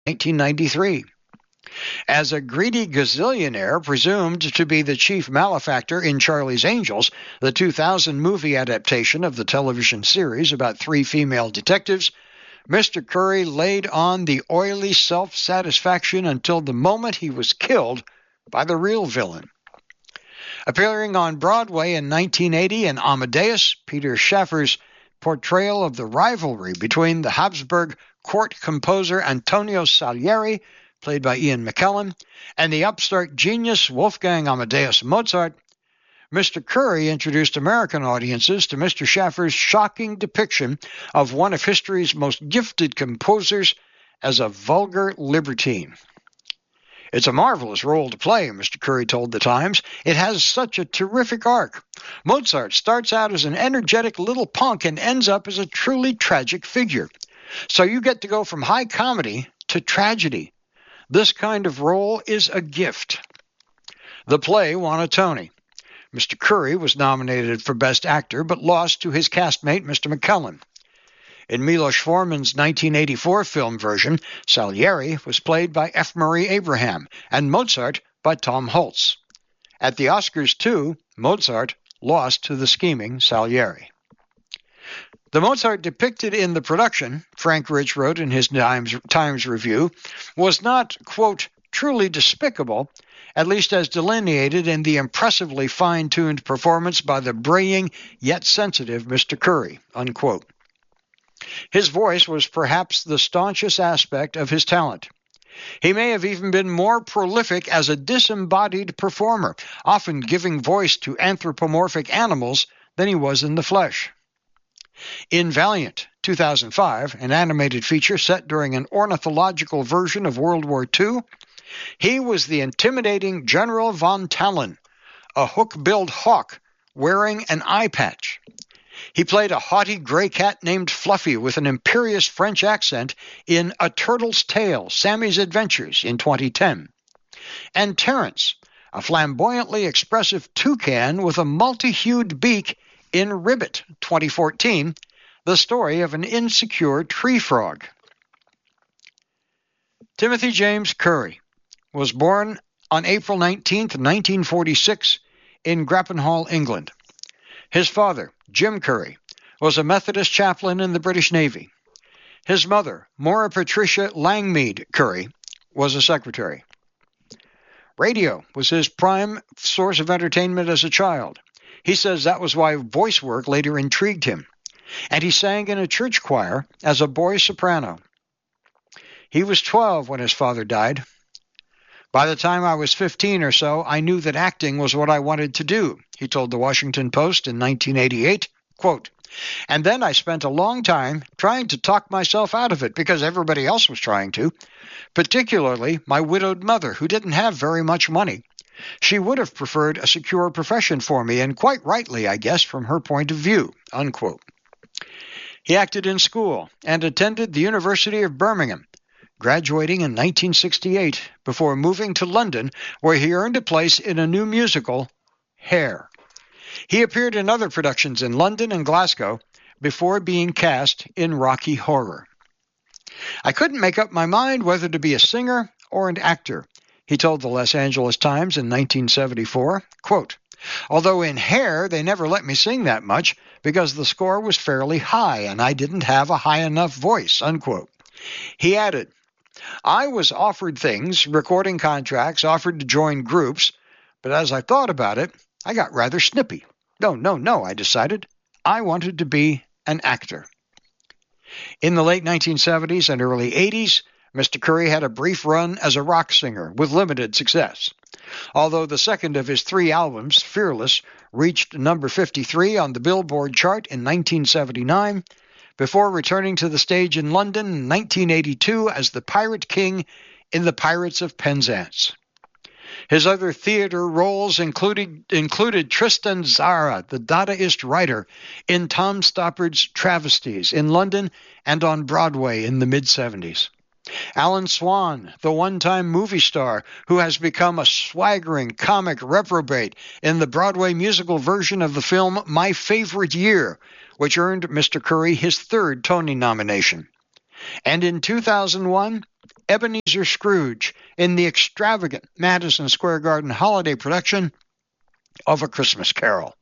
1993. As a greedy gazillionaire presumed to be the chief malefactor in Charlie's Angels, the 2000 movie adaptation of the television series about three female detectives, Mr. Curry laid on the oily self-satisfaction until the moment he was killed by the real villain. Appearing on Broadway in 1980 in Amadeus, Peter Shaffer's portrayal of the rivalry between the Habsburg court composer Antonio Salieri, played by Ian McKellen, and the upstart genius Wolfgang Amadeus Mozart, Mr. Curry introduced American audiences to Mr. Shaffer's shocking depiction of one of history's most gifted composers as a vulgar libertine. It's a marvelous role to play, Mr. Curry told The Times. It has such a terrific arc. Mozart starts out as an energetic little punk and ends up as a truly tragic figure. So you get to go from high comedy to tragedy. This kind of role is a gift. The play won a Tony. Mr. Curry was nominated for Best Actor, but lost to his castmate, Mr. McKellen. In Milos Forman's 1984 film version, Salieri was played by F. Murray Abraham and Mozart by Tom Hulce. At the Oscars, too, Mozart lost to the scheming Salieri. The Mozart depicted in the production, Frank Rich wrote in his Times review, was not, quote, truly despicable, at least as delineated in the impressively fine-tuned performance by the braying yet sensitive Mr. Curry, unquote. His voice was perhaps the staunchest aspect of his talent. He may have even been more prolific as a disembodied performer, often giving voice to anthropomorphic animals than he was in the flesh. In Valiant, 2005, an animated feature set during an ornithological version of World War II, he was the intimidating General von Talon, a hook-billed hawk wearing an eye patch. He played a haughty gray cat named Fluffy with an imperious French accent in A Turtle's Tale, Sammy's Adventures in 2010. And Terence, a flamboyantly expressive toucan with a multi-hued beak in Ribbit, 2014, the story of an insecure tree frog. Timothy James Curry was born on April 19, 1946, in Grappenhall, England. His father, Jim Curry, was a Methodist chaplain in the British Navy. His mother, Maura Patricia Langmead Curry, was a secretary. Radio was his prime source of entertainment as a child. He says that was why voice work later intrigued him. And he sang in a church choir as a boy soprano. He was 12 when his father died. By the time I was 15 or so, I knew that acting was what I wanted to do, he told the Washington Post in 1988, quote, and then I spent a long time trying to talk myself out of it because everybody else was trying to, particularly my widowed mother, who didn't have very much money. She would have preferred a secure profession for me, and quite rightly, I guess, from her point of view, unquote. He acted in school and attended the University of Birmingham, graduating in 1968 before moving to London, where he earned a place in a new musical, Hair. He appeared in other productions in London and Glasgow before being cast in Rocky Horror. I couldn't make up my mind whether to be a singer or an actor, he told the Los Angeles Times in 1974, quote, although in Hair they never let me sing that much because the score was fairly high and I didn't have a high enough voice, unquote. He added, I was offered things, recording contracts, offered to join groups, but as I thought about it, I got rather snippy. No, I decided. I wanted to be an actor. In the late 1970s and early 80s, Mr. Curry had a brief run as a rock singer with limited success. Although the second of his three albums, Fearless, reached number 53 on the Billboard chart in 1979, before returning to the stage in London in 1982 as the Pirate King in The Pirates of Penzance. His other theater roles included Tristan Tzara, the Dadaist writer, in Tom Stoppard's Travesties in London and on Broadway in the mid-70s. Alan Swan, the one-time movie star who has become a swaggering comic reprobate in the Broadway musical version of the film My Favorite Year, which earned Mr. Curry his third Tony nomination. And in 2001, Ebenezer Scrooge in the extravagant Madison Square Garden holiday production of A Christmas Carol.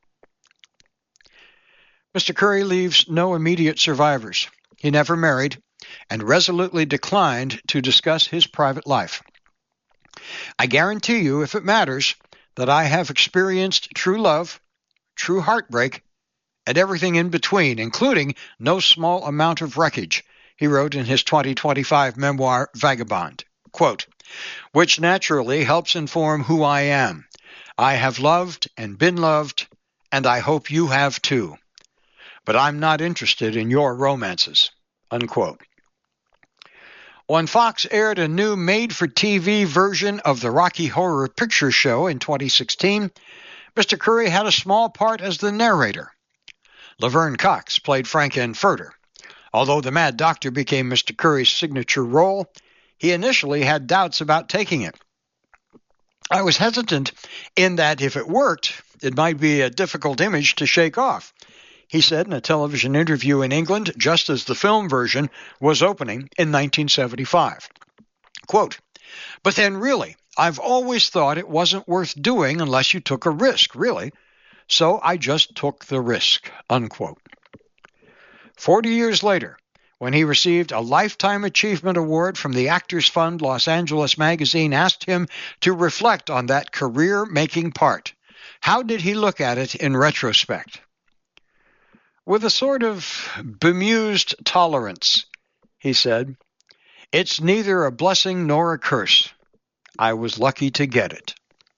Mr. Curry leaves no immediate survivors. He never married and resolutely declined to discuss his private life. I guarantee you, if it matters, that I have experienced true love, true heartbreak, and everything in between, including no small amount of wreckage, he wrote in his 2025 memoir, Vagabond. Quote, which naturally helps inform who I am. I have loved and been loved, and I hope you have too. But I'm not interested in your romances. Unquote. When Fox aired a new made-for-TV version of the Rocky Horror Picture Show in 2016, Mr. Curry had a small part as the narrator. Laverne Cox played Frank-N-Furter. Although the Mad Doctor became Mr. Curry's signature role, he initially had doubts about taking it. I was hesitant in that if it worked, it might be a difficult image to shake off, he said in a television interview in England just as the film version was opening in 1975. Quote, but then really, I've always thought it wasn't worth doing unless you took a risk, really. So I just took the risk, unquote. 40 years later, when he received a Lifetime Achievement Award from the Actors Fund, Los Angeles magazine asked him to reflect on that career-making part. How did he look at it in retrospect? With a sort of bemused tolerance, he said, it's neither a blessing nor a curse. I was lucky to get it.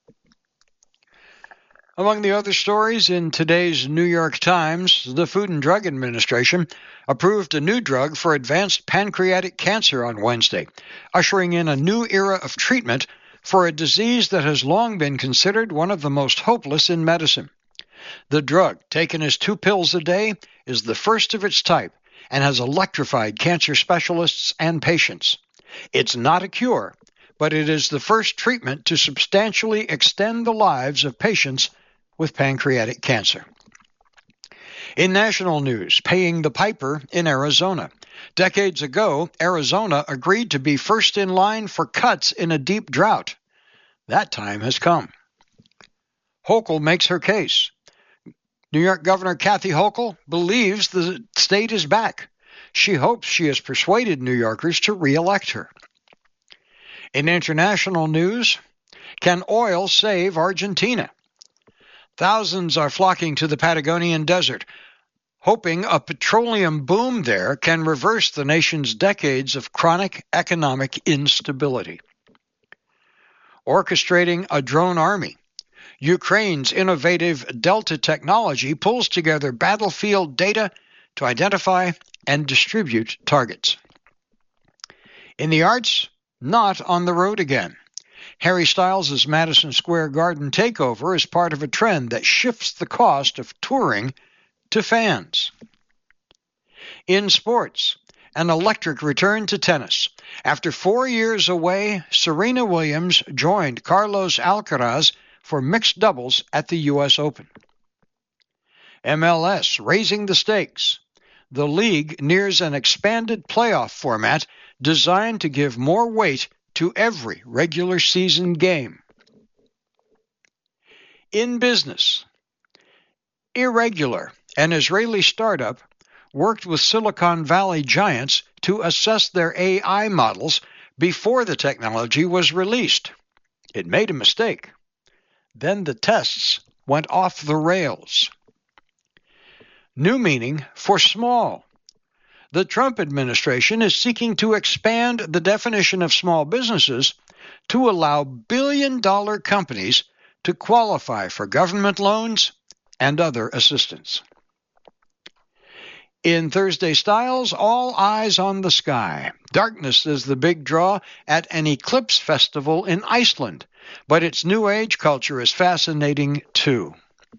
Among the other stories in today's New York Times, the Food and Drug Administration approved a new drug for advanced pancreatic cancer on Wednesday, ushering in a new era of treatment for a disease that has long been considered one of the most hopeless in medicine. The drug, taken as 2 pills a day, is the first of its type and has electrified cancer specialists and patients. It's not a cure, but it is the first treatment to substantially extend the lives of patients with pancreatic cancer. In national news, paying the piper in Arizona. Decades ago, Arizona agreed to be first in line for cuts in a deep drought. That time has come. Hochul makes her case. New York Governor Kathy Hochul believes the state is back. She hopes she has persuaded New Yorkers to re-elect her. In international news, can oil save Argentina? Thousands are flocking to the Patagonian desert, hoping a petroleum boom there can reverse the nation's decades of chronic economic instability. Orchestrating a drone army. Ukraine's innovative Delta technology pulls together battlefield data to identify and distribute targets. In the arts, not on the road again. Harry Styles' Madison Square Garden takeover is part of a trend that shifts the cost of touring to fans. In sports, an electric return to tennis. After 4 years away, Serena Williams joined Carlos Alcaraz for mixed doubles at the U.S. Open. MLS raising the stakes. The league nears an expanded playoff format designed to give more weight to every regular season game. In business, Irregular, an Israeli startup, worked with Silicon Valley giants to assess their AI models before the technology was released. It made a mistake. Then the tests went off the rails. New meaning for small. The Trump administration is seeking to expand the definition of small businesses to allow billion-dollar companies to qualify for government loans and other assistance. In Thursday Styles, all eyes on the sky. Darkness is the big draw at an eclipse festival in Iceland, but its New Age culture is fascinating too.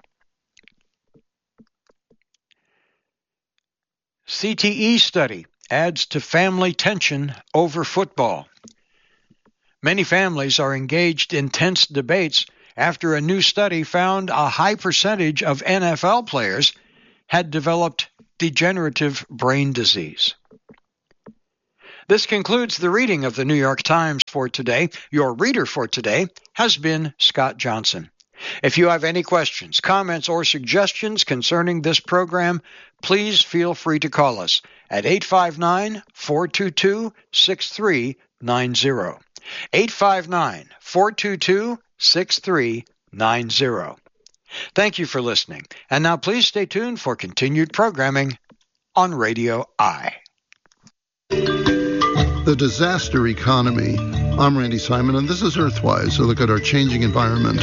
CTE study adds to family tension over football. Many families are engaged in tense debates after a new study found a high percentage of NFL players had developed degenerative brain disease. This concludes the reading of the New York Times for today. Your reader for today has been Scott Johnson. If you have any questions, comments, or suggestions concerning this program, please feel free to call us at 859-422-6390. 859-422-6390. Thank you for listening. And now please stay tuned for continued programming on Radio I. The disaster economy. I'm Randy Simon, and this is Earthwise, a look at our changing environment.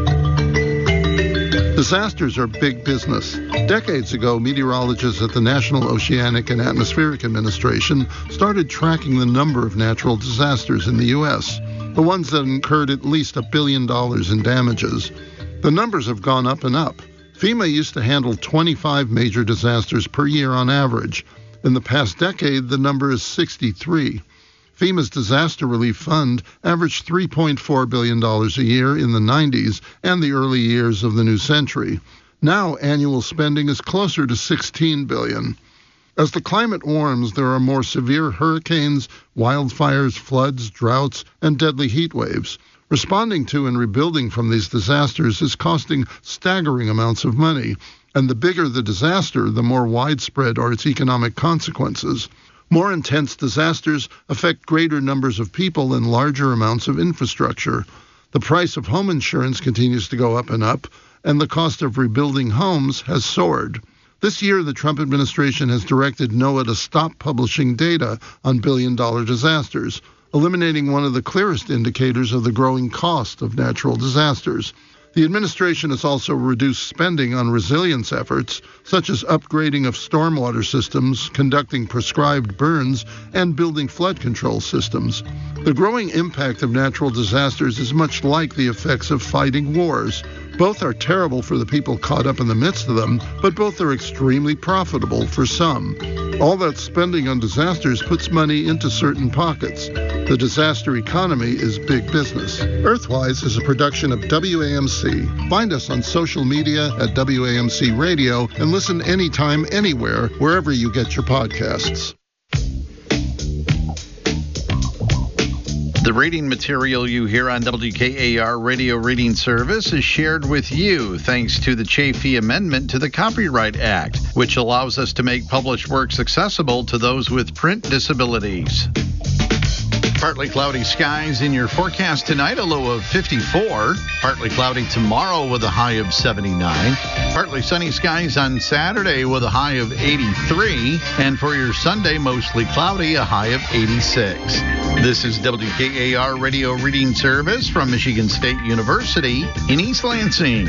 Disasters are big business. Decades ago, meteorologists at the National Oceanic and Atmospheric Administration started tracking the number of natural disasters in the U.S., the ones that incurred at least $1 billion in damages. The numbers have gone up and up. FEMA used to handle 25 major disasters per year on average. In the past decade, the number is 63. FEMA's Disaster Relief Fund averaged $3.4 billion a year in the 90s and the early years of the new century. Now, annual spending is closer to $16 billion. As the climate warms, there are more severe hurricanes, wildfires, floods, droughts, and deadly heat waves. Responding to and rebuilding from these disasters is costing staggering amounts of money, and the bigger the disaster, the more widespread are its economic consequences. More intense disasters affect greater numbers of people and larger amounts of infrastructure. The price of home insurance continues to go up, and the cost of rebuilding homes has soared. This year, the Trump administration has directed NOAA to stop publishing data on billion-dollar disasters, eliminating one of the clearest indicators of the growing cost of natural disasters. The administration has also reduced spending on resilience efforts, such as upgrading of stormwater systems, conducting prescribed burns, and building flood control systems. The growing impact of natural disasters is much like the effects of fighting wars. Both are terrible for the people caught up in the midst of them, but both are extremely profitable for some. All that spending on disasters puts money into certain pockets. The disaster economy is big business. Earthwise is a production of WAMC. Find us on social media at WAMC Radio and listen anytime, anywhere, wherever you get your podcasts. The reading material you hear on WKAR Radio Reading Service is shared with you thanks to the Chafee Amendment to the Copyright Act, which allows us to make published works accessible to those with print disabilities. Partly cloudy skies in your forecast tonight, a low of 54. Partly cloudy tomorrow with a high of 79. Partly sunny skies on Saturday with a high of 83. And for your Sunday, mostly cloudy, a high of 86. This is WKAR Radio Reading Service from Michigan State University in East Lansing.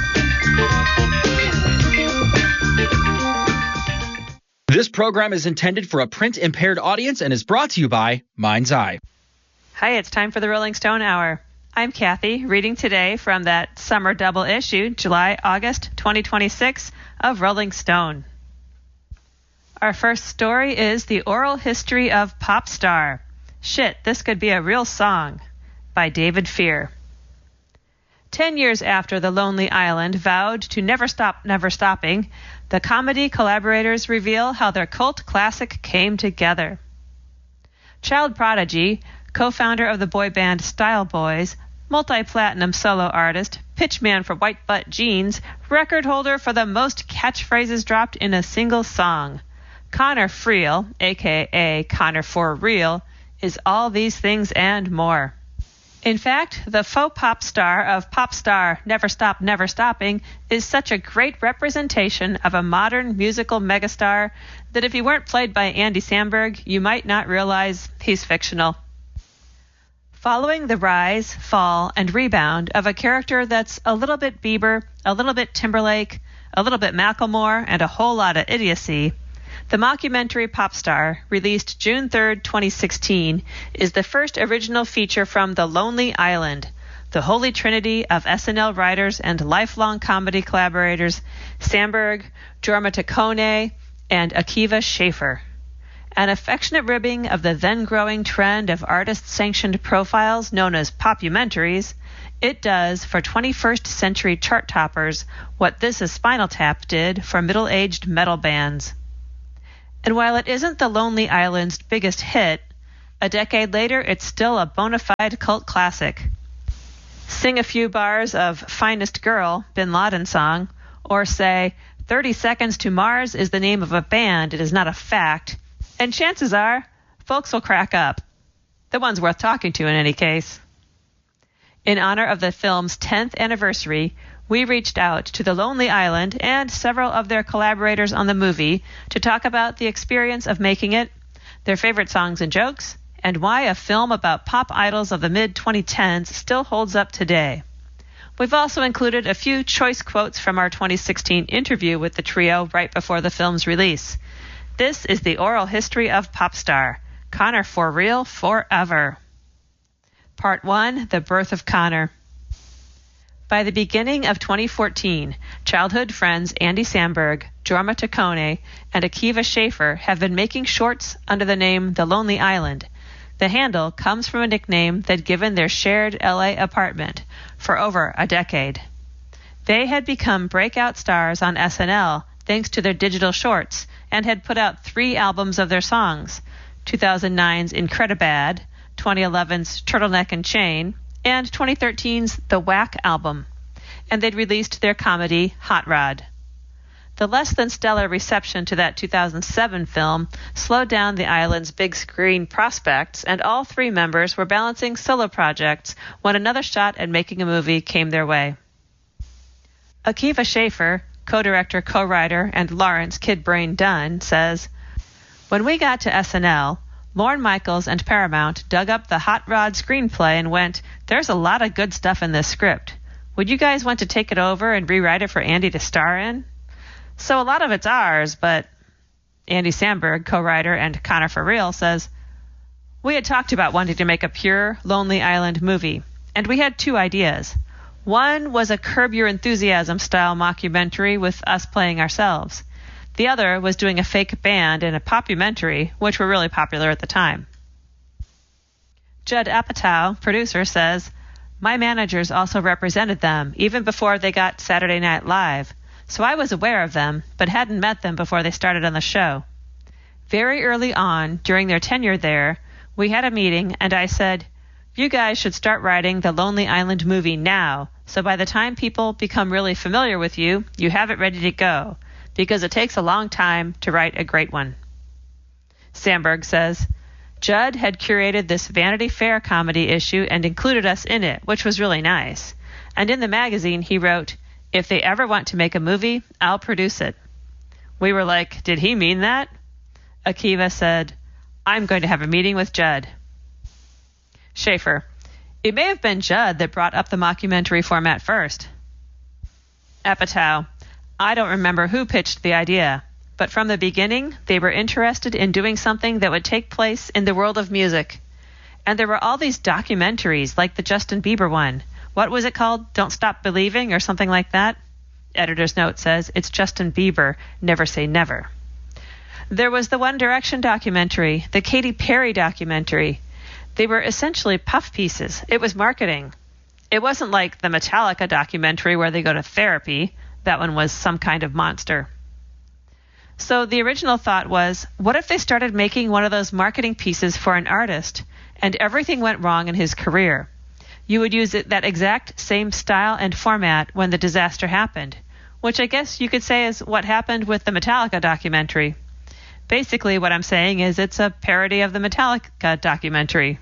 This program is intended for a print-impaired audience and is brought to you by Mind's Eye. Hi, it's time for the Rolling Stone Hour. I'm Kathy, reading today from that summer double issue, July-August 2026, of Rolling Stone. Our first story is The Oral History of Pop Star. Shit, This Could Be a Real Song, by David Fear. 10 years after The Lonely Island vowed to never stop, never stopping, the comedy collaborators reveal how their cult classic came together. Child Prodigy, co-founder of the boy band Style Boys, multi-platinum solo artist, pitchman for White Butt Jeans, record holder for the most catchphrases dropped in a single song. Connor Friel, a.k.a. Connor for Real, is all these things and more. In fact, the faux pop star of Pop Star Never Stop, Never Stopping is such a great representation of a modern musical megastar that if he weren't played by Andy Samberg, you might not realize he's fictional. Following the rise, fall, and rebound of a character that's a little bit Bieber, a little bit Timberlake, a little bit Macklemore, and a whole lot of idiocy, the mockumentary Pop Star, released June 3, 2016, is the first original feature from The Lonely Island, the holy trinity of SNL writers and lifelong comedy collaborators Samberg, Jorma Taccone, and Akiva Schaffer. An affectionate ribbing of the then-growing trend of artist-sanctioned profiles known as popumentaries, it does for 21st century chart toppers what This Is Spinal Tap did for middle-aged metal bands. And while it isn't The Lonely Island's biggest hit, A decade later, it's still a bona fide cult classic. Sing a few bars of Finest Girl, Bin Laden song, or say, 30 Seconds to Mars is the name of a band, it is not a fact, and chances are, folks will crack up. The one's worth talking to in any case. In honor of the film's 10th anniversary, we reached out to The Lonely Island and several of their collaborators on the movie to talk about the experience of making it, their favorite songs and jokes, and why a film about pop idols of the mid-2010s still holds up today. We've also included a few choice quotes from our 2016 interview with the trio right before the film's release. This is the oral history of Popstar, Conor for Real Forever. Part 1, The Birth of Conor. By the beginning of 2014, childhood friends Andy Samberg, Jorma Taccone, and Akiva Schaffer have been making shorts under the name The Lonely Island. The handle comes from a nickname they'd given their shared LA apartment for over a decade. They had become breakout stars on SNL thanks to their digital shorts and had put out 3 albums of their songs, 2009's Incredibad, 2011's Turtleneck and Chain, and 2013's The Whack album. And they'd released their comedy Hot Rod. The less than stellar reception to that 2007 film slowed down the island's big screen prospects, and all 3 members were balancing solo projects when another shot at making a movie came their way. Akiva Schaffer, co-director, co-writer, and Lawrence Kid Brain Dunn, says, "When we got to SNL, Lorne Michaels and Paramount dug up the Hot Rod screenplay and went, 'There's a lot of good stuff in this script. Would you guys want to take it over and rewrite it for Andy to star in?' So a lot of it's ours, but," Andy Samberg, co-writer and Conor for Real, says, "We had talked about wanting to make a pure Lonely Island movie, and we had 2 ideas. One was a Curb Your Enthusiasm style mockumentary with us playing ourselves. The other was doing a fake band in a popumentary, which were really popular at the time." Judd Apatow, producer, says, "My managers also represented them, even before they got Saturday Night Live. So I was aware of them, but hadn't met them before they started on the show. Very early on, during their tenure there, we had a meeting, and I said, 'You guys should start writing the Lonely Island movie now, so by the time people become really familiar with you, you have it ready to go, because it takes a long time to write a great one.'" Samberg says, "Judd had curated this Vanity Fair comedy issue and included us in it, which was really nice. And in the magazine, he wrote, 'If they ever want to make a movie, I'll produce it.' We were like, 'Did he mean that?' Akiva said, 'I'm going to have a meeting with Judd.'" Schaffer, "It may have been Judd that brought up the mockumentary format first." Apatow, "I don't remember who pitched the idea, but from the beginning, they were interested in doing something that would take place in the world of music. And there were all these documentaries, like the Justin Bieber one. What was it called? Don't Stop Believing or something like that?" Editor's note says, "It's Justin Bieber, Never Say Never." There was the One Direction documentary, the Katy Perry documentary. They were essentially puff pieces. It was marketing. It wasn't like the Metallica documentary where they go to therapy. That one was some kind of monster. So the original thought was, what if they started making one of those marketing pieces for an artist, and everything went wrong in his career? You would use that exact same style and format when the disaster happened, which I guess you could say is what happened with the Metallica documentary. Basically, what I'm saying is it's a parody of the Metallica documentary.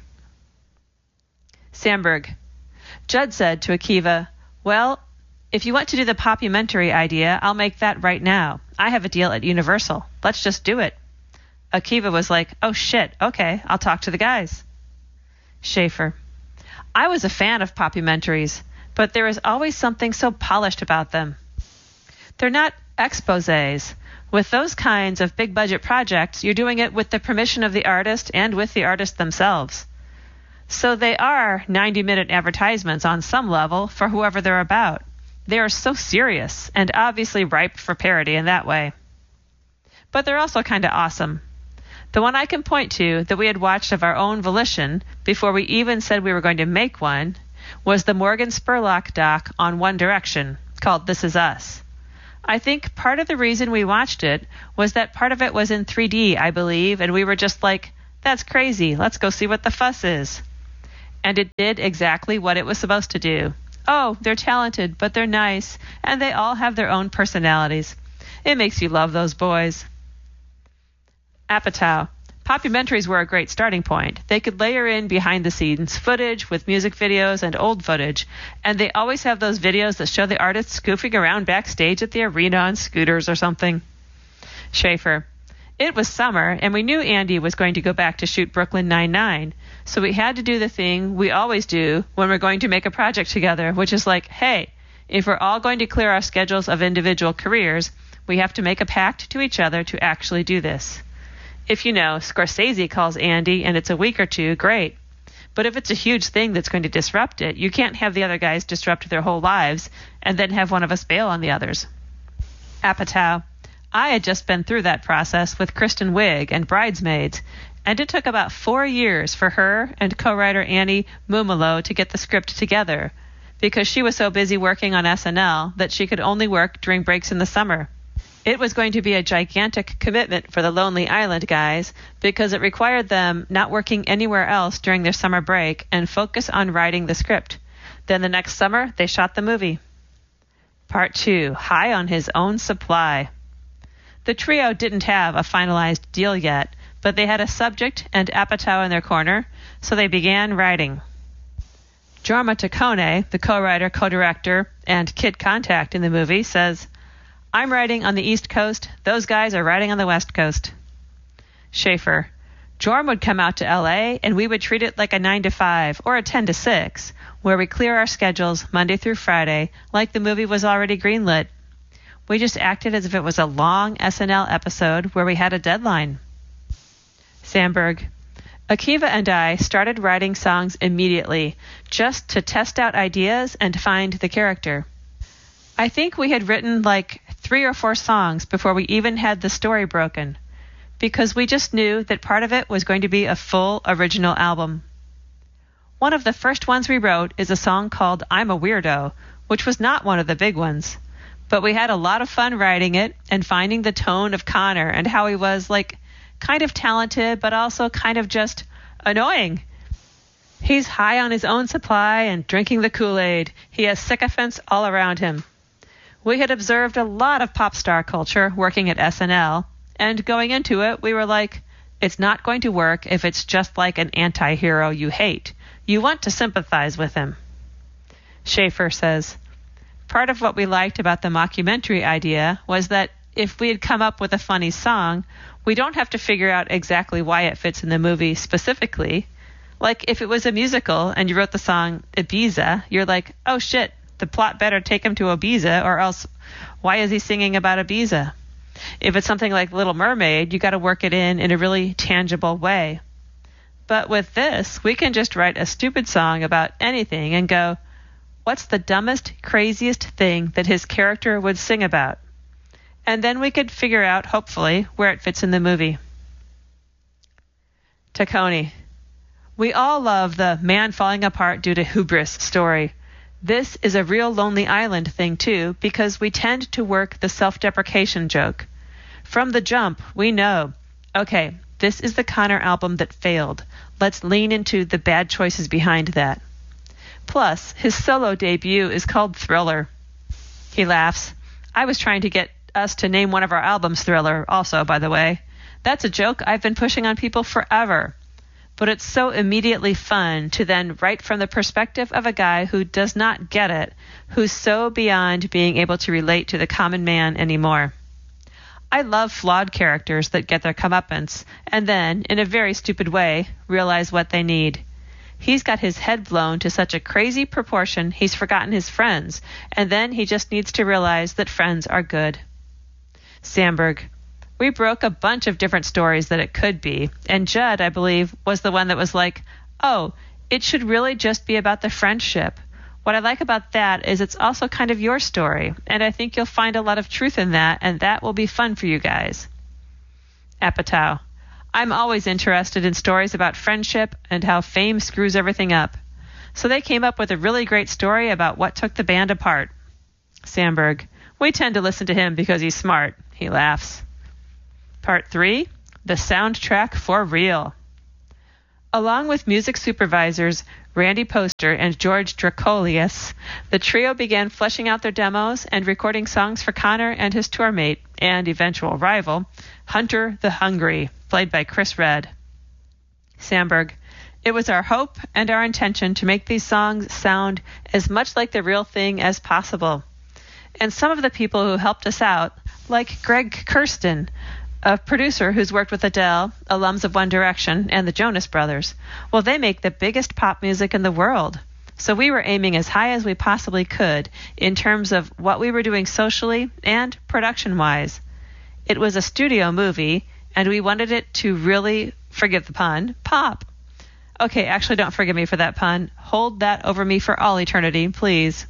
Samberg, "Judd said to Akiva, 'Well, if you want to do the popumentary idea, I'll make that right now. I have a deal at Universal. Let's just do it.' Akiva was like, 'Oh shit, okay, I'll talk to the guys.'" Schaffer, "I was a fan of popumentaries, but there is always something so polished about them. They're not exposés. With those kinds of big-budget projects, you're doing it with the permission of the artist and with the artist themselves. So they are 90-minute advertisements on some level for whoever they're about. They are so serious and obviously ripe for parody in that way. But they're also kind of awesome. The one I can point to that we had watched of our own volition before we even said we were going to make one was the Morgan Spurlock doc on One Direction called This Is Us. I think part of the reason we watched it was that part of it was in 3D, I believe, and we were just like, That's crazy. Let's go see what the fuss is. And it did exactly what it was supposed to do. Oh, they're talented, but they're nice, and they all have their own personalities. It makes you love those boys. Apatow. Popumentaries were a great starting point. They could layer in behind-the-scenes footage with music videos and old footage, and they always have those videos that show the artists goofing around backstage at the arena on scooters or something. Schaefer. It was summer, and we knew Andy was going to go back to shoot Brooklyn Nine-Nine, so we had to do the thing we always do when we're going to make a project together, which is like, hey, if we're all going to clear our schedules of individual careers, we have to make a pact to each other to actually do this. If Scorsese calls Andy and it's a week or two, great. But if it's a huge thing that's going to disrupt it, you can't have the other guys disrupt their whole lives and then have one of us bail on the others. Apatow. I had just been through that process with Kristen Wiig and Bridesmaids, and it took about 4 years for her and co-writer Annie Mumolo to get the script together, because she was so busy working on SNL that she could only work during breaks in the summer. It was going to be a gigantic commitment for the Lonely Island guys because it required them not working anywhere else during their summer break and focus on writing the script. Then the next summer, they shot the movie. Part 2, High on His Own Supply. The trio didn't have a finalized deal yet, but they had a subject and Apatow in their corner, so they began writing. Jorma Taccone, the co-writer, co-director, and kid contact in the movie, says, I'm writing on the East Coast, those guys are writing on the West Coast. Schaefer. Jorm would come out to L.A., and we would treat it like a 9 to 5 or a 10 to 6, where we clear our schedules Monday through Friday, like the movie was already greenlit. We just acted as if it was a long SNL episode where we had a deadline. Sandberg. Akiva and I started writing songs immediately, just to test out ideas and find the character. I think we had written like 3 or 4 songs before we even had the story broken, because we just knew that part of it was going to be a full original album. One of the first ones we wrote is a song called I'm a Weirdo, which was not one of the big ones, but we had a lot of fun writing it and finding the tone of Connor and how he was like kind of talented but also kind of just annoying. He's high on his own supply and drinking the Kool-Aid. He has sycophants all around him. We had observed a lot of pop star culture working at SNL, and going into it, we were like, it's not going to work if it's just like an anti-hero you hate. You want to sympathize with him. Schaefer says, part of what we liked about the mockumentary idea was that if we had come up with a funny song, we don't have to figure out exactly why it fits in the movie specifically. Like if it was a musical and you wrote the song Ibiza, you're like, oh shit, the plot better take him to Ibiza, or else why is he singing about Ibiza? If it's something like Little Mermaid, you got to work it in a really tangible way. But with this, we can just write a stupid song about anything and go, what's the dumbest, craziest thing that his character would sing about? And then we could figure out, hopefully, where it fits in the movie. Taccone. We all love the man falling apart due to hubris story. This is a real Lonely Island thing, too, because we tend to work the self-deprecation joke. From the jump, we know, okay, this is the Connor album that failed. Let's lean into the bad choices behind that. Plus, his solo debut is called Thriller. He laughs. I was trying to get us to name one of our albums Thriller, also, by the way. That's a joke I've been pushing on people forever. But it's so immediately fun to then write from the perspective of a guy who does not get it, who's so beyond being able to relate to the common man anymore. I love flawed characters that get their comeuppance and then, in a very stupid way, realize what they need. He's got his head blown to such a crazy proportion he's forgotten his friends, and then he just needs to realize that friends are good. Sandberg. We broke a bunch of different stories that it could be, and Judd, I believe, was the one that was like, oh, it should really just be about the friendship. What I like about that is it's also kind of your story, and I think you'll find a lot of truth in that, and that will be fun for you guys. Apatow. I'm always interested in stories about friendship and how fame screws everything up. So they came up with a really great story about what took the band apart. Sandberg. We tend to listen to him because he's smart. He laughs. Part 3, the soundtrack for real. Along with music supervisors Randy Poster and George Drakoulias, the trio began fleshing out their demos and recording songs for Connor and his tour mate and eventual rival, Hunter the Hungry, played by Chris Redd. Sandberg: It was our hope and our intention to make these songs sound as much like the real thing as possible. And some of the people who helped us out, like Greg Kurstin, a producer who's worked with Adele, alums of One Direction, and the Jonas Brothers, well, they make the biggest pop music in the world. So we were aiming as high as we possibly could in terms of what we were doing socially and production-wise. It was a studio movie, and we wanted it to really, forgive the pun, pop. Okay, actually, don't forgive me for that pun. Hold that over me for all eternity, please.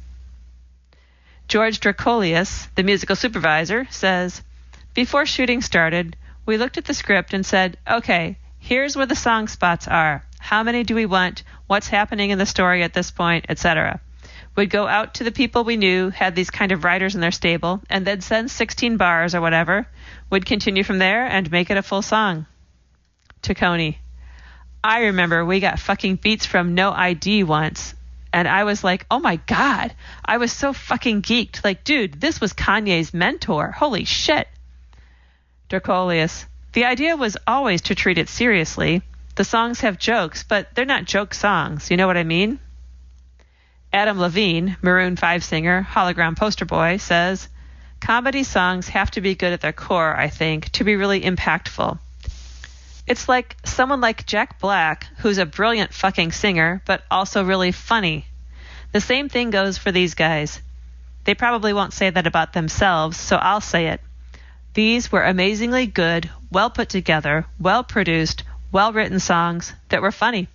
George Drakoulias, the musical supervisor, says, before shooting started, we looked at the script and said, okay, here's where the song spots are. How many do we want? What's happening in the story at this point, etc. We'd go out to the people we knew had these kind of writers in their stable, and they'd send 16 bars or whatever. We'd continue from there and make it a full song. Taccone: I remember we got fucking beats from No ID once, and I was like, oh my God, I was so fucking geeked. Like, dude, this was Kanye's mentor. Holy shit. Drakoulias: the idea was always to treat it seriously. The songs have jokes, but they're not joke songs. You know what I mean? Adam Levine, Maroon 5 singer, hologram poster boy, says, comedy songs have to be good at their core, I think, to be really impactful. It's like someone like Jack Black, who's a brilliant fucking singer, but also really funny. The same thing goes for these guys. They probably won't say that about themselves, so I'll say it. These were amazingly good, well put together, well produced, well written songs that were funny.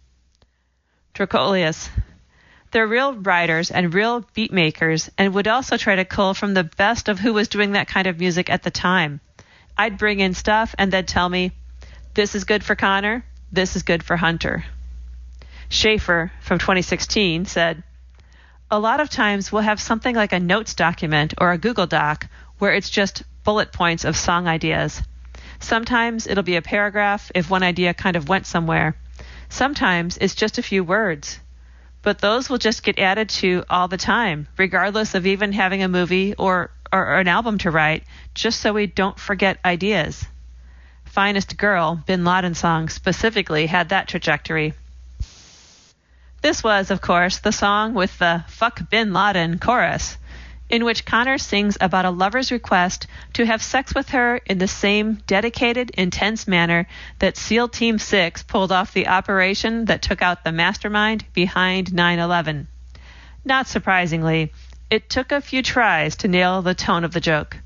Drakoulias: they're real writers and real beat makers, and would also try to cull from the best of who was doing that kind of music at the time. I'd bring in stuff and they'd tell me, this is good for Connor, this is good for Hunter. Schaefer, from 2016, said, a lot of times we'll have something like a notes document or a Google Doc where it's just bullet points of song ideas. Sometimes it'll be a paragraph if one idea kind of went somewhere. Sometimes it's just a few words. But those will just get added to all the time, regardless of even having a movie or an album to write, just so we don't forget ideas. Finest Girl, Bin Laden song, specifically had that trajectory. This was, of course, the song with the Fuck Bin Laden chorus, in which Connor sings about a lover's request to have sex with her in the same dedicated, intense manner that SEAL Team 6 pulled off the operation that took out the mastermind behind 9/11. Not surprisingly, it took a few tries to nail the tone of the joke.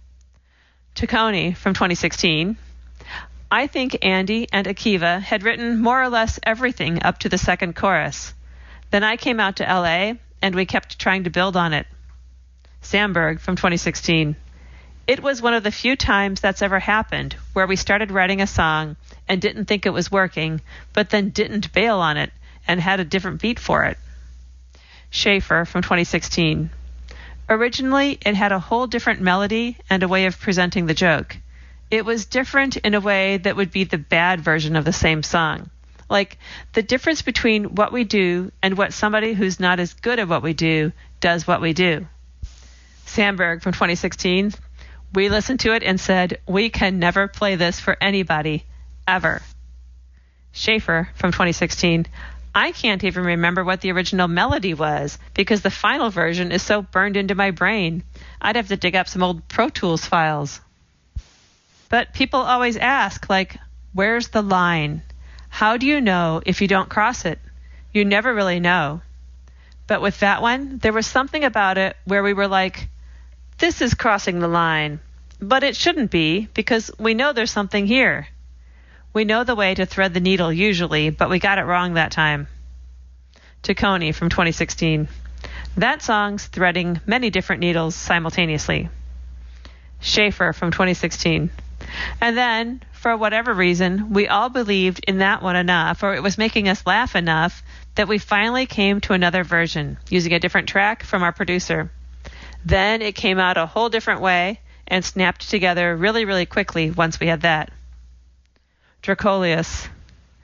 Taccone, from 2016, I think Andy and Akiva had written more or less everything up to the second chorus. Then I came out to LA, and we kept trying to build on it. Sandberg, from 2016. It was one of the few times that's ever happened where we started writing a song and didn't think it was working, but then didn't bail on it and had a different beat for it. Schaefer, from 2016. Originally, it had a whole different melody and a way of presenting the joke. It was different in a way that would be the bad version of the same song. Like the difference between what we do and what somebody who's not as good at what we do does what we do. Sandberg, from 2016. We listened to it and said, we can never play this for anybody, ever. Schaefer, from 2016. I can't even remember what the original melody was because the final version is so burned into my brain. I'd have to dig up some old Pro Tools files. But people always ask, like, where's the line? How do you know if you don't cross it? You never really know. But with that one, there was something about it where we were like, this is crossing the line. But it shouldn't be, because we know there's something here. We know the way to thread the needle usually, but we got it wrong that time. Taccone, from 2016. That song's threading many different needles simultaneously. Schaefer, from 2016. And then, for whatever reason, we all believed in that one enough, or it was making us laugh enough, that we finally came to another version, using a different track from our producer. Then it came out a whole different way and snapped together really, really quickly once we had that. Drakoulias.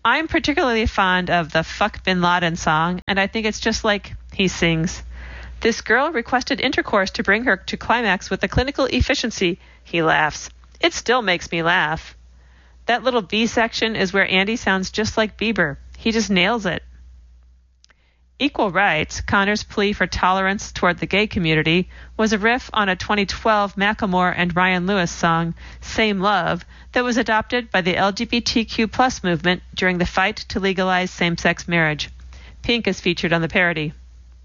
I'm particularly fond of the Fuck Bin Laden song, and I think it's just like he sings. This girl requested intercourse to bring her to climax with the clinical efficiency, he laughs. It still makes me laugh. That little B section is where Andy sounds just like Bieber. He just nails it. Equal Rights, Connor's plea for tolerance toward the gay community, was a riff on a 2012 Macklemore and Ryan Lewis song, Same Love, that was adopted by the LGBTQ+ movement during the fight to legalize same-sex marriage. Pink is featured on the parody.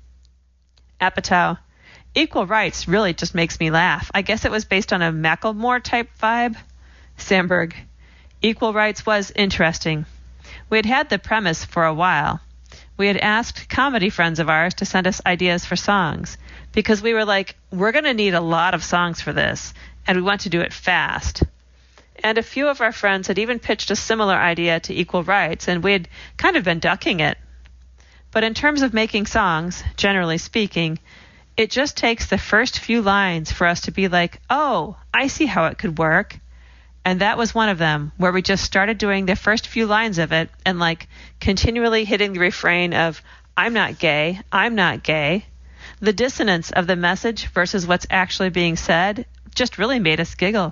Apatow. Equal Rights really just makes me laugh. I guess it was based on a Macklemore-type vibe. Sandberg. Equal Rights was interesting. We had had the premise for a while. We had asked comedy friends of ours to send us ideas for songs because we were like, we're going to need a lot of songs for this, and we want to do it fast. And a few of our friends had even pitched a similar idea to Equal Rights, and we had kind of been ducking it. But in terms of making songs, generally speaking, it just takes the first few lines for us to be like, oh, I see how it could work. And that was one of them, where we just started doing the first few lines of it and like continually hitting the refrain of, I'm not gay, I'm not gay. The dissonance of the message versus what's actually being said just really made us giggle.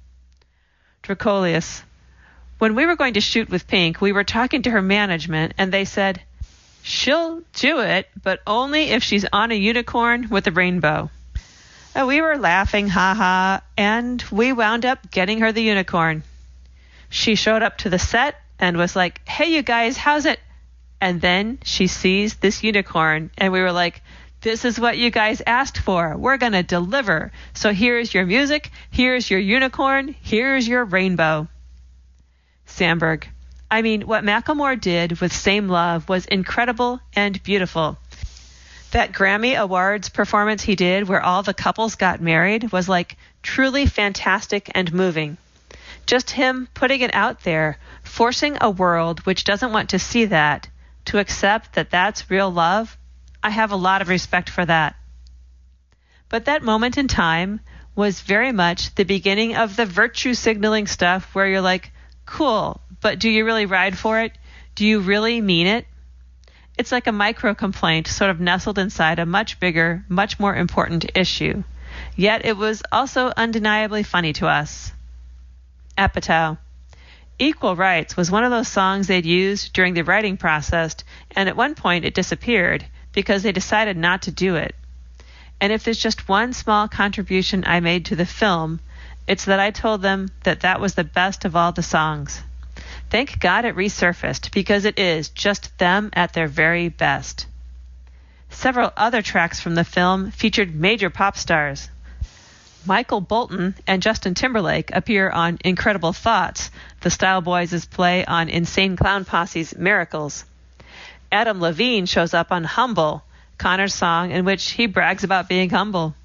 Dracolius. When we were going to shoot with Pink, we were talking to her management and they said, she'll do it, but only if she's on a unicorn with a rainbow. We were laughing, ha-ha, and we wound up getting her the unicorn. She showed up to the set and was like, hey, you guys, how's it? And then she sees this unicorn, and we were like, this is what you guys asked for. We're going to deliver. So here's your music, here's your unicorn, here's your rainbow. Sandberg. I mean, what Macklemore did with Same Love was incredible and beautiful. That Grammy Awards performance he did where all the couples got married was like truly fantastic and moving. Just him putting it out there, forcing a world which doesn't want to see that, to accept that that's real love, I have a lot of respect for that. But that moment in time was very much the beginning of the virtue signaling stuff where you're like, cool, but do you really ride for it? Do you really mean it? It's like a micro-complaint sort of nestled inside a much bigger, much more important issue. Yet it was also undeniably funny to us. Apatow. Equal Rights was one of those songs they'd used during the writing process, and at one point it disappeared because they decided not to do it. And if there's just one small contribution I made to the film, it's that I told them that that was the best of all the songs. Thank God it resurfaced, because it is just them at their very best. Several other tracks from the film featured major pop stars. Michael Bolton and Justin Timberlake appear on Incredible Thoughts, the Style Boys' play on Insane Clown Posse's Miracles. Adam Levine shows up on Humble, Connor's song in which he brags about being humble.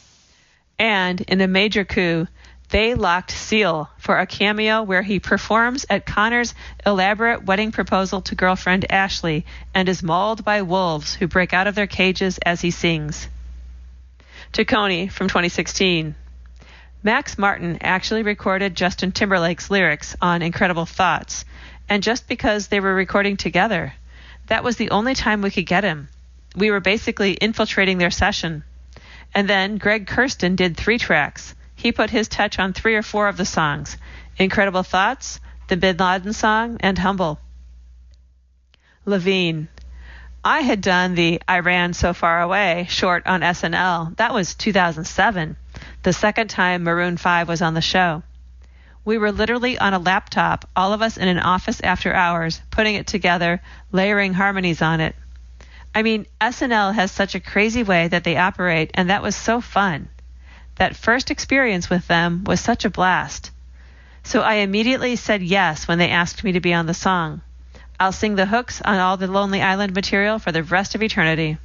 And in a major coup, they locked Seal for a cameo where he performs at Connor's elaborate wedding proposal to girlfriend Ashley and is mauled by wolves who break out of their cages as he sings. Taccone from 2016. Max Martin actually recorded Justin Timberlake's lyrics on Incredible Thoughts, and just because they were recording together, that was the only time we could get him. We were basically infiltrating their session. And then Greg Kurstin did 3 tracks. He put his touch on 3 or 4 of the songs: Incredible Thoughts, the Bin Laden song, and Humble. Levine. I had done the I Ran So Far Away short on SNL. That was 2007, the second time Maroon 5 was on the show. We were literally on a laptop, all of us in an office after hours, putting it together, layering harmonies on it. I mean, SNL has such a crazy way that they operate, and that was so fun. That first experience with them was such a blast. So I immediately said yes when they asked me to be on the song. I'll sing the hooks on all the Lonely Island material for the rest of eternity.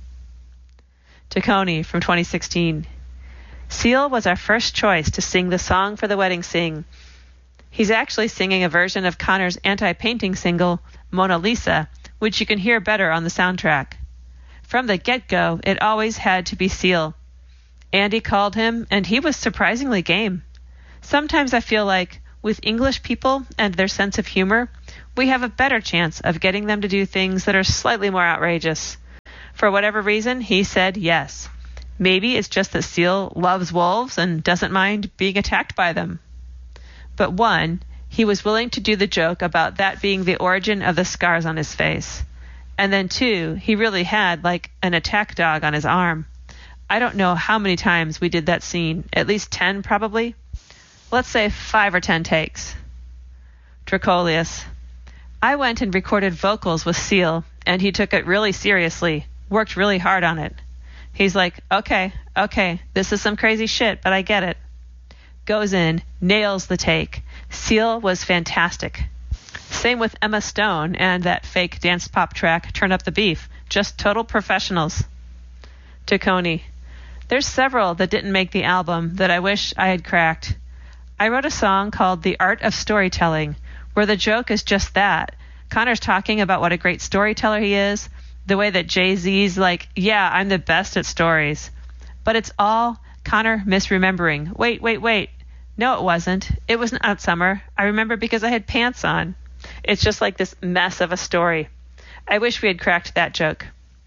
Taccone from 2016. Seal was our first choice to sing the song for the wedding sing. He's actually singing a version of Connor's anti-painting single, Mona Lisa, which you can hear better on the soundtrack. From the get-go, it always had to be Seal. Andy called him, and he was surprisingly game. Sometimes I feel like, with English people and their sense of humor, we have a better chance of getting them to do things that are slightly more outrageous. For whatever reason, he said yes. Maybe it's just that Seal loves wolves and doesn't mind being attacked by them. But one, he was willing to do the joke about that being the origin of the scars on his face. And then two, he really had like an attack dog on his arm. I don't know how many times we did that scene, at least 10 probably. Let's say 5 or 10 takes. Dracolius. I went and recorded vocals with Seal, and he took it really seriously, worked really hard on it. He's like, okay, this is some crazy shit, but I get it. Goes in, nails the take. Seal was fantastic. Same with Emma Stone and that fake dance pop track, Turn Up the Beef. Just total professionals. Taccone. There's several that didn't make the album that I wish I had cracked. I wrote a song called The Art of Storytelling, where the joke is just that. Connor's talking about what a great storyteller he is, the way that Jay-Z's like, yeah, I'm the best at stories. But it's all Connor misremembering. Wait. No, it wasn't. It was not summer. I remember because I had pants on. It's just like this mess of a story. I wish we had cracked that joke.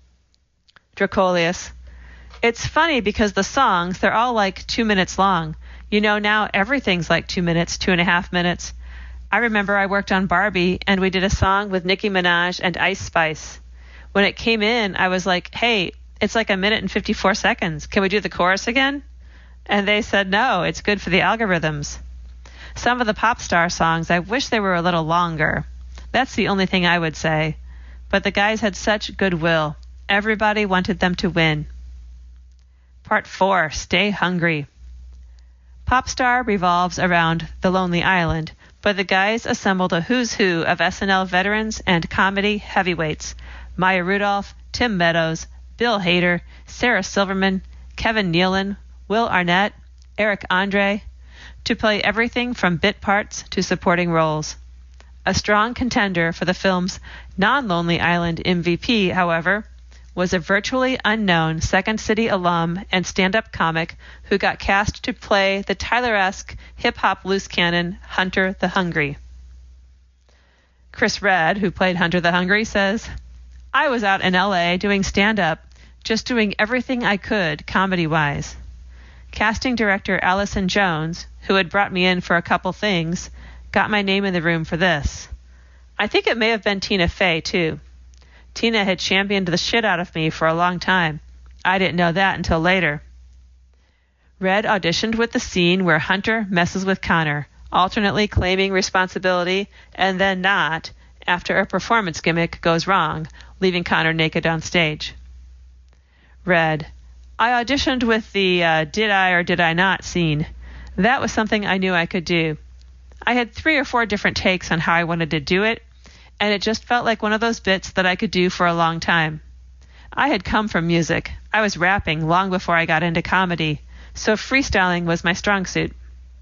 Dracolius. It's funny because the songs, they're all like 2 minutes long. You know, now everything's like 2 minutes, 2.5 minutes. I remember I worked on Barbie, and we did a song with Nicki Minaj and Ice Spice. When it came in, I was like, hey, it's like 1 minute and 54 seconds. Can we do the chorus again? And they said, no, it's good for the algorithms. Some of the pop star songs, I wish they were a little longer. That's the only thing I would say. But the guys had such goodwill. Everybody wanted them to win. Part 4, Stay Hungry. Popstar revolves around The Lonely Island, but the guys assembled a who's who of SNL veterans and comedy heavyweights. Maya Rudolph, Tim Meadows, Bill Hader, Sarah Silverman, Kevin Nealon, Will Arnett, Eric Andre, to play everything from bit parts to supporting roles. A strong contender for the film's non-Lonely Island MVP, however, was a virtually unknown Second City alum and stand-up comic who got cast to play the Tyler-esque hip-hop loose cannon Hunter the Hungry. Chris Redd, who played Hunter the Hungry, says, I was out in L.A. doing stand-up, just doing everything I could comedy-wise. Casting director Allison Jones, who had brought me in for a couple things, got my name in the room for this. I think it may have been Tina Fey, too. Tina had championed the shit out of me for a long time. I didn't know that until later. Red auditioned with the scene where Hunter messes with Connor, alternately claiming responsibility and then not, after a performance gimmick goes wrong, leaving Connor naked on stage. Red. I auditioned with the did I or did I not scene. That was something I knew I could do. I had 3 or 4 different takes on how I wanted to do it, and it just felt like one of those bits that I could do for a long time. I had come from music. I was rapping long before I got into comedy, so freestyling was my strong suit.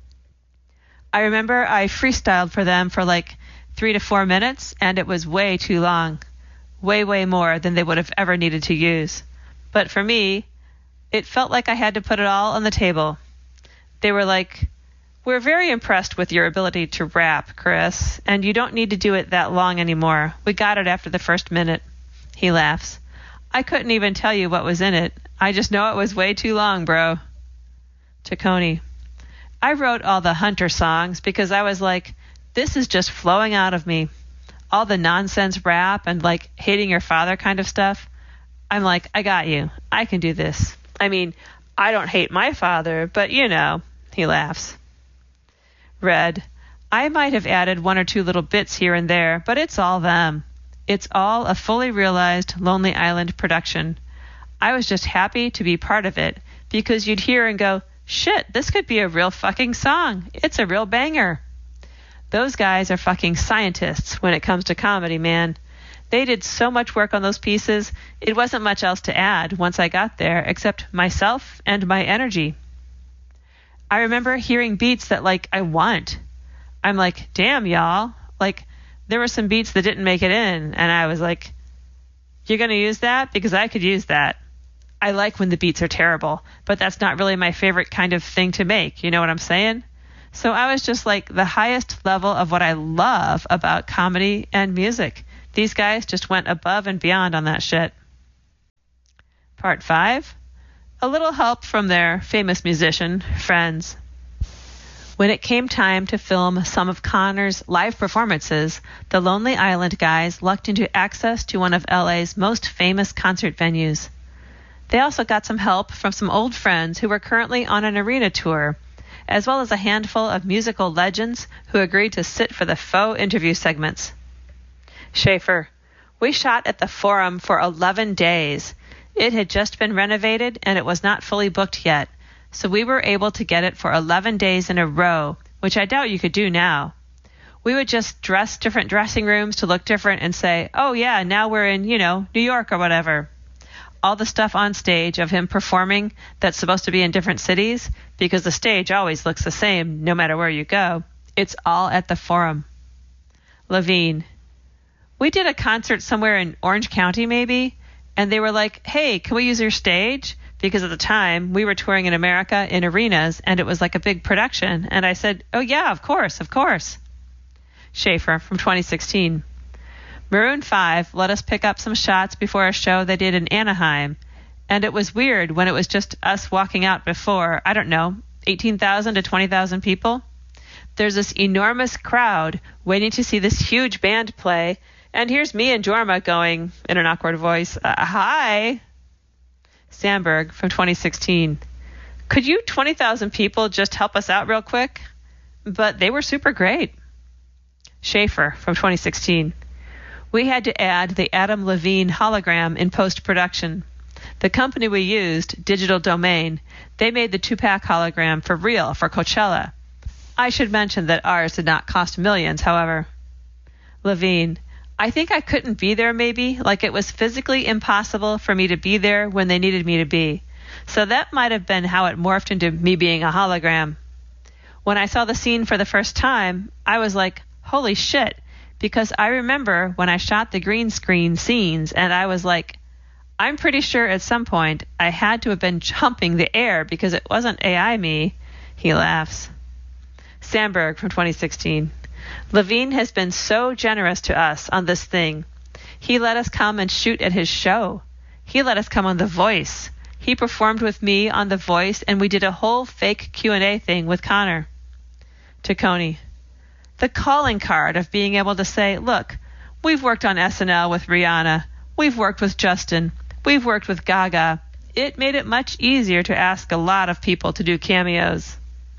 I remember I freestyled for them for like 3 to 4 minutes, and it was way too long. Way more than they would have ever needed to use. But for me, it felt like I had to put it all on the table. They were like, we're very impressed with your ability to rap, Chris, and you don't need to do it that long anymore. We got it after the first minute. He laughs. I couldn't even tell you what was in it. I just know it was way too long, bro. Taccone. I wrote all the Hunter songs because I was like, this is just flowing out of me. All the nonsense rap and like hating your father kind of stuff. I'm like, I got you. I can do this. I mean, I don't hate my father, but you know. He laughs. Red. I might have added 1 or 2 little bits here and there, but it's all them. It's all a fully realized Lonely Island production. I was just happy to be part of it because you'd hear and go, shit, this could be a real fucking song. It's a real banger. Those guys are fucking scientists when it comes to comedy, man. They did so much work on those pieces, it wasn't much else to add once I got there except myself and my energy. I remember hearing beats that, like, I want. I'm like, damn, y'all. Like, there were some beats that didn't make it in, and I was like, you're going to use that? Because I could use that. I like when the beats are terrible, but that's not really my favorite kind of thing to make. You know what I'm saying? So I was just like the highest level of what I love about comedy and music. These guys just went above and beyond on that shit. Part 5. A little help from their famous musician friends. When it came time to film some of Connor's live performances, the Lonely Island guys lucked into access to one of LA's most famous concert venues. They also got some help from some old friends who were currently on an arena tour, as well as a handful of musical legends who agreed to sit for the faux interview segments. Schaefer, we shot at the Forum for 11 days. It had just been renovated and it was not fully booked yet, so we were able to get it for 11 days in a row, which I doubt you could do now. We would just dress different dressing rooms to look different and say, oh yeah, now we're in, New York or whatever. All the stuff on stage of him performing that's supposed to be in different cities, because the stage always looks the same no matter where you go, it's all at the Forum. Levine, we did a concert somewhere in Orange County maybe, and they were like, hey, can we use your stage? Because at the time, we were touring in America in arenas, and it was like a big production. And I said, oh yeah, of course. Schaefer from 2016. Maroon 5 let us pick up some shots before a show they did in Anaheim. And it was weird when it was just us walking out before, 18,000 to 20,000 people. There's this enormous crowd waiting to see this huge band play. And here's me and Jorma going, in an awkward voice, hi. Sandberg from 2016. Could you 20,000 people just help us out real quick? But they were super great. Schaefer from 2016. We had to add the Adam Levine hologram in post-production. The company we used, Digital Domain, they made the 2-pack hologram for real for Coachella. I should mention that ours did not cost millions, however. Levine. I think I couldn't be there maybe, like it was physically impossible for me to be there when they needed me to be. So that might have been how it morphed into me being a hologram. When I saw the scene for the first time, I was like, holy shit, because I remember when I shot the green screen scenes and I was like, I'm pretty sure at some point I had to have been jumping the air because it wasn't AI me. He laughs. Sandberg from 2016. Levine has been so generous to us on this thing. He let us come and shoot at his show. He let us come on The Voice. He performed with me on The Voice, and we did a whole fake Q&A thing with Connor. Taccone. The calling card of being able to say, look, we've worked on SNL with Rihanna. We've worked with Justin. We've worked with Gaga. It made it much easier to ask a lot of people to do cameos.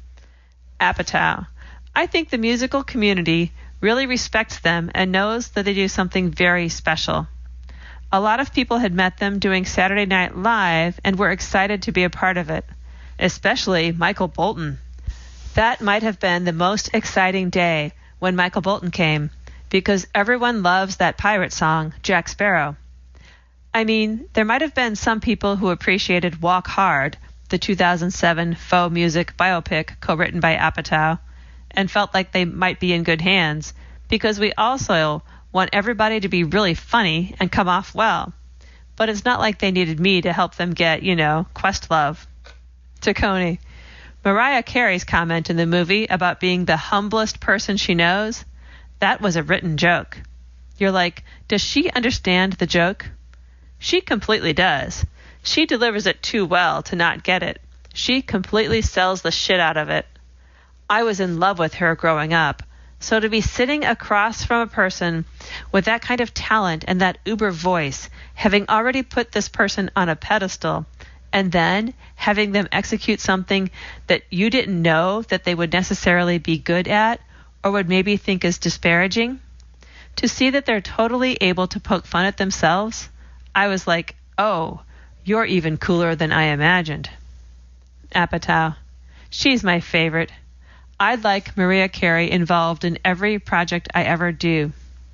Apatow. I think the musical community really respects them and knows that they do something very special. A lot of people had met them doing Saturday Night Live and were excited to be a part of it, especially Michael Bolton. That might have been the most exciting day when Michael Bolton came, because everyone loves that pirate song, Jack Sparrow. I mean, there might have been some people who appreciated Walk Hard, the 2007 faux music biopic co-written by Apatow, and felt like they might be in good hands, because we also want everybody to be really funny and come off well. But it's not like they needed me to help them get, Questlove. Taccone. Mariah Carey's comment in the movie about being the humblest person she knows, that was a written joke. You're like, does she understand the joke? She completely does. She delivers it too well to not get it. She completely sells the shit out of it. I was in love with her growing up, so to be sitting across from a person with that kind of talent and that uber voice, having already put this person on a pedestal, and then having them execute something that you didn't know that they would necessarily be good at or would maybe think is disparaging, to see that they're totally able to poke fun at themselves, I was like, oh, you're even cooler than I imagined. Apatow. She's my favorite. I'd like Mariah Carey involved in every project I ever do.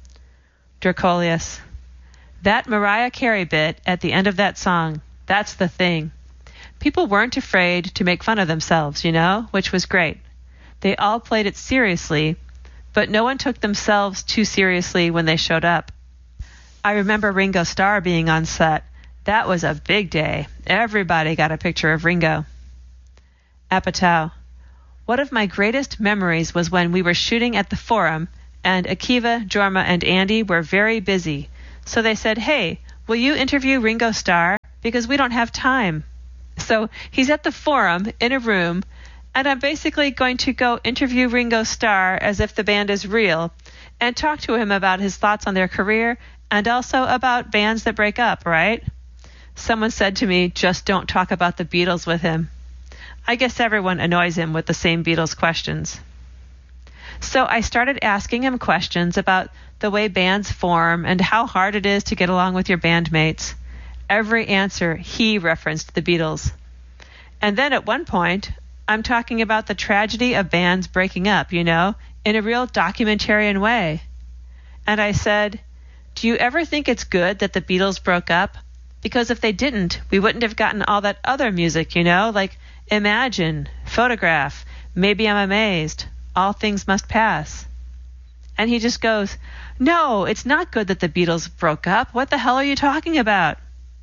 Dracolius. That Mariah Carey bit at the end of that song, that's the thing. People weren't afraid to make fun of themselves, which was great. They all played it seriously, but no one took themselves too seriously when they showed up. I remember Ringo Starr being on set. That was a big day. Everybody got a picture of Ringo. Apatow. One of my greatest memories was when we were shooting at the Forum, and Akiva, Jorma, and Andy were very busy. So they said, "Hey, will you interview Ringo Starr? Because we don't have time." So he's at the Forum in a room, and I'm basically going to go interview Ringo Starr as if the band is real, and talk to him about his thoughts on their career, and also about bands that break up, right? Someone said to me, "Just don't talk about the Beatles with him." I guess everyone annoys him with the same Beatles questions. So I started asking him questions about the way bands form and how hard it is to get along with your bandmates. Every answer, he referenced the Beatles. And then at one point, I'm talking about the tragedy of bands breaking up, in a real documentarian way. And I said, "Do you ever think it's good that the Beatles broke up? Because if they didn't, we wouldn't have gotten all that other music, like Imagine, Photograph, Maybe I'm Amazed, All Things Must Pass." And he just goes, "No, it's not good that the Beatles broke up. What the hell are you talking about?"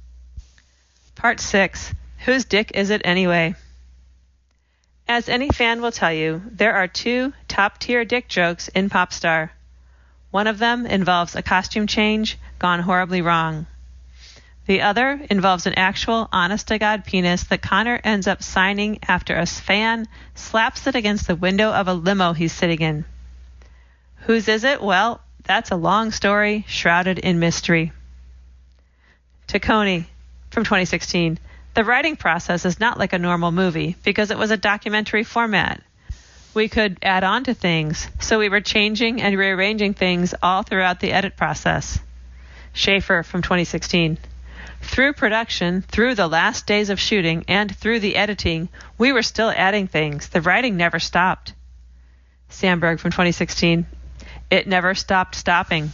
Part 6. Whose dick is it anyway? As any fan will tell you, there are 2 top-tier dick jokes in Popstar. One of them involves a costume change gone horribly wrong. The other involves an actual, honest-to-God penis that Connor ends up signing after a fan slaps it against the window of a limo he's sitting in. Whose is it? Well, that's a long story shrouded in mystery. Taccone, from 2016. The writing process is not like a normal movie because it was a documentary format. We could add on to things, so we were changing and rearranging things all throughout the edit process. Schaefer, from 2016. Through production, through the last days of shooting, and through the editing, we were still adding things. The writing never stopped. Sandberg, from 2016. It never stopped stopping.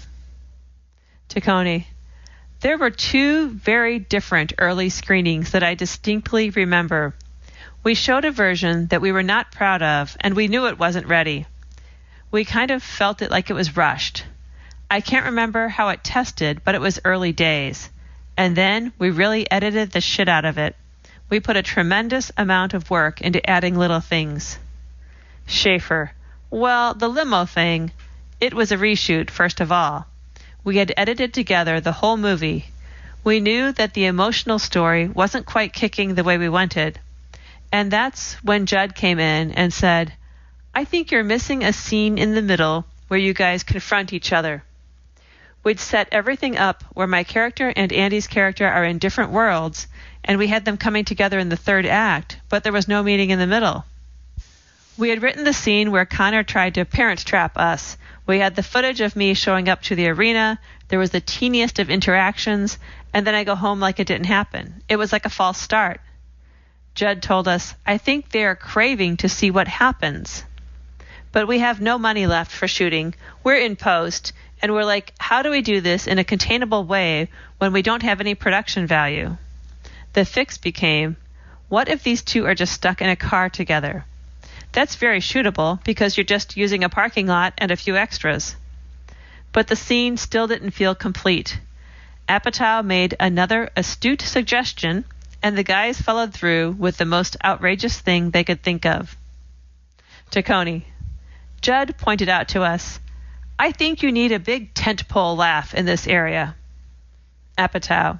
Taccone. There were 2 very different early screenings that I distinctly remember. We showed a version that we were not proud of, and we knew it wasn't ready. We kind of felt it like it was rushed. I can't remember how it tested, but it was early days. And then we really edited the shit out of it. We put a tremendous amount of work into adding little things. Schaefer. Well, the limo thing, it was a reshoot, first of all. We had edited together the whole movie. We knew that the emotional story wasn't quite kicking the way we wanted. And that's when Judd came in and said, "I think you're missing a scene in the middle where you guys confront each other." We'd set everything up where my character and Andy's character are in different worlds, and we had them coming together in the 3rd act, but there was no meeting in the middle. We had written the scene where Connor tried to parent trap us. We had the footage of me showing up to the arena, there was the teeniest of interactions, and then I go home like it didn't happen. It was like a false start. Judd told us, "I think they are craving to see what happens." But we have no money left for shooting. We're in post, and we're like, how do we do this in a containable way when we don't have any production value? The fix became, what if these 2 are just stuck in a car together? That's very shootable because you're just using a parking lot and a few extras. But the scene still didn't feel complete. Apatow made another astute suggestion, and the guys followed through with the most outrageous thing they could think of. Taccone. Judd pointed out to us, "I think you need a big tentpole laugh in this area." Apatow.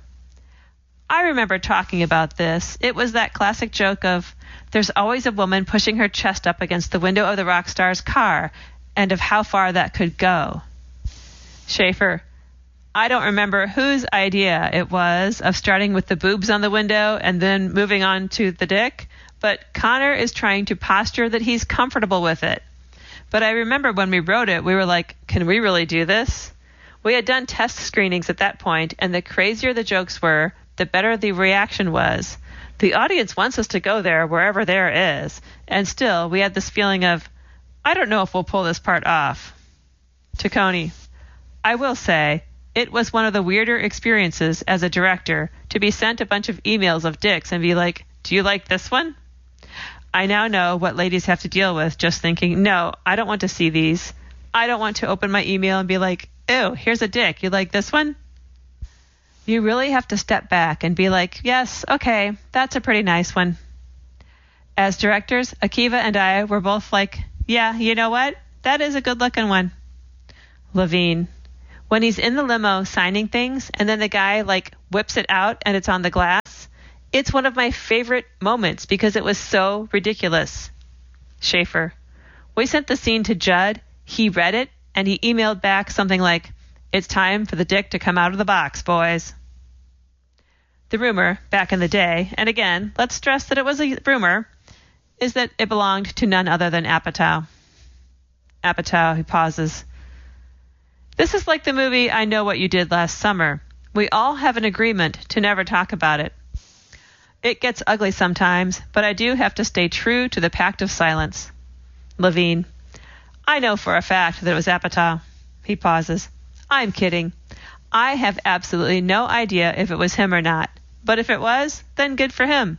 I remember talking about this. It was that classic joke of, there's always a woman pushing her chest up against the window of the rock star's car, and of how far that could go. Schaefer. I don't remember whose idea it was of starting with the boobs on the window and then moving on to the dick, but Connor is trying to posture that he's comfortable with it. But I remember when we wrote it, we were like, can we really do this? We had done test screenings at that point, and the crazier the jokes were, the better the reaction was. The audience wants us to go there wherever there is, and still we had this feeling of, I don't know if we'll pull this part off. Taccone. I will say, it was one of the weirder experiences as a director to be sent a bunch of emails of dicks and be like, do you like this one? I now know what ladies have to deal with just thinking, no, I don't want to see these. I don't want to open my email and be like, ew, here's a dick. You like this one? You really have to step back and be like, yes, okay, that's a pretty nice one. As directors, Akiva and I were both like, yeah, you know what? That is a good-looking one. Levine. When he's in the limo signing things and then the guy whips it out and it's on the glass, it's one of my favorite moments because it was so ridiculous. Schaefer. We sent the scene to Judd. He read it and he emailed back something like, "It's time for the dick to come out of the box, boys." The rumor, back in the day, and again, let's stress that it was a rumor, is that it belonged to none other than Apatow. Apatow, he pauses. This is like the movie I Know What You Did Last Summer. We all have an agreement to never talk about it. It gets ugly sometimes, but I do have to stay true to the pact of silence. Levine. I know for a fact that it was Apatow. He pauses. I'm kidding. I have absolutely no idea if it was him or not. But if it was, then good for him.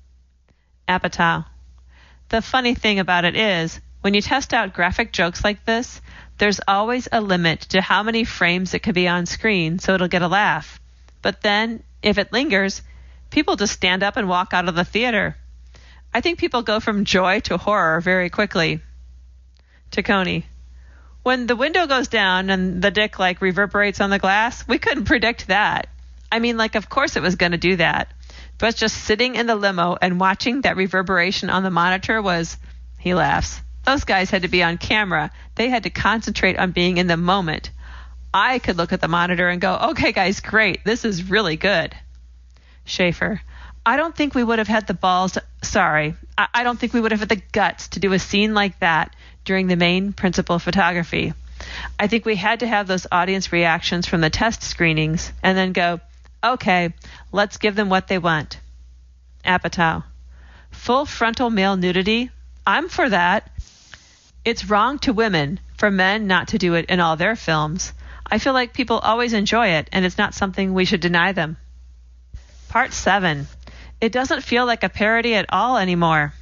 Apatow. The funny thing about it is, when you test out graphic jokes like this, there's always a limit to how many frames it could be on screen so it'll get a laugh. But then, if it lingers, people just stand up and walk out of the theater. I think people go from joy to horror very quickly. Taccone. When the window goes down and the dick reverberates on the glass, we couldn't predict that. I mean, of course it was going to do that. But just sitting in the limo and watching that reverberation on the monitor was, he laughs. Those guys had to be on camera. They had to concentrate on being in the moment. I could look at the monitor and go, okay, guys, great. This is really good. Schaefer. I don't think we would have had the balls. I don't think we would have had the guts to do a scene like that during the main principal photography. I think we had to have those audience reactions from the test screenings and then go, okay, let's give them what they want. Apatow. Full frontal male nudity? I'm for that. It's wrong to women for men not to do it in all their films. I feel like people always enjoy it, and it's not something we should deny them. Part 7. It doesn't feel like a parody at all anymore.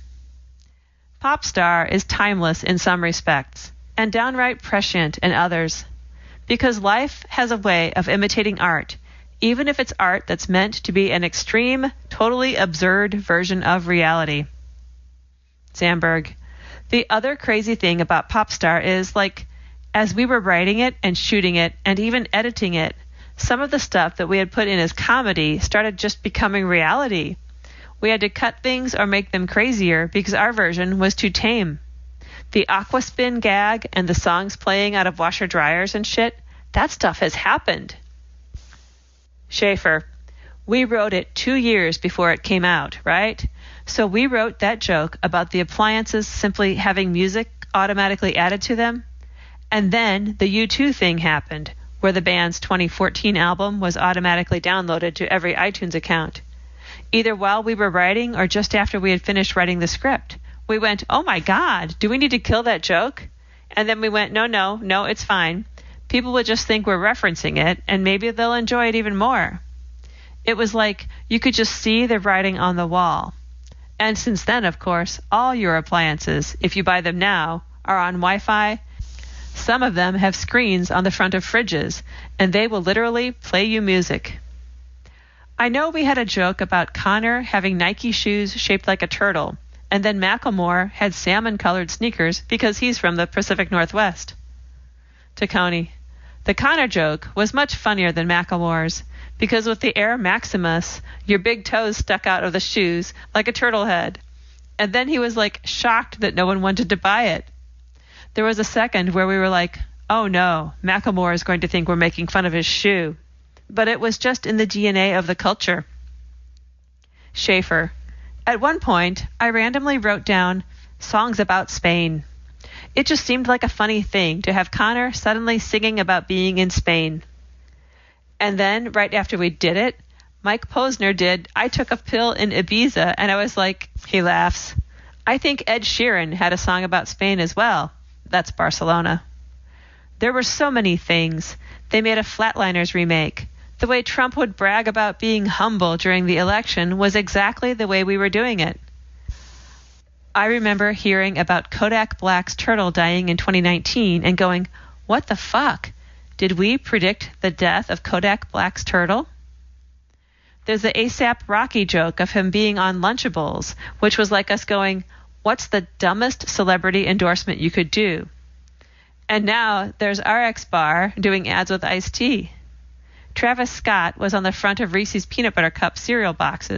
Popstar is timeless in some respects, and downright prescient in others, because life has a way of imitating art, even if it's art that's meant to be an extreme, totally absurd version of reality. Sandberg. The other crazy thing about Popstar is, as we were writing it and shooting it and even editing it, some of the stuff that we had put in as comedy started just becoming reality. We had to cut things or make them crazier because our version was too tame. The Aquaspin gag and the songs playing out of washer dryers and shit, that stuff has happened. Schaefer. We wrote it 2 years before it came out, right? So we wrote that joke about the appliances simply having music automatically added to them. And then the U2 thing happened, where the band's 2014 album was automatically downloaded to every iTunes account. Either while we were writing or just after we had finished writing the script. We went, oh my God, do we need to kill that joke? And then we went, no, it's fine. People would just think we're referencing it, and maybe they'll enjoy it even more. It was like you could just see the writing on the wall. And since then, of course, all your appliances, if you buy them now, are on Wi-Fi. Some of them have screens on the front of fridges, and they will literally play you music. I know we had a joke about Connor having Nike shoes shaped like a turtle, and then Macklemore had salmon-colored sneakers because he's from the Pacific Northwest. Taccone. The Connor joke was much funnier than Macklemore's, because with the Air Maximus, your big toes stuck out of the shoes like a turtle head. And then he was shocked that no one wanted to buy it. There was a second where we were like, oh no, Macklemore is going to think we're making fun of his shoe. But it was just in the DNA of the culture. Schaefer. At one point, I randomly wrote down songs about Spain. It just seemed like a funny thing to have Connor suddenly singing about being in Spain. And then, right after we did it, Mike Posner did I Took a Pill in Ibiza, and I was like, he laughs. I think Ed Sheeran had a song about Spain as well. That's Barcelona. There were so many things. They made a Flatliners remake. The way Trump would brag about being humble during the election was exactly the way we were doing it. I remember hearing about Kodak Black's turtle dying in 2019 and going, what the fuck? Did we predict the death of Kodak Black's turtle? There's the ASAP Rocky joke of him being on Lunchables, which was like us going, what's the dumbest celebrity endorsement you could do? And now there's RX Bar doing ads with iced tea. Travis Scott was on the front of Reese's Peanut Butter Cup cereal boxes.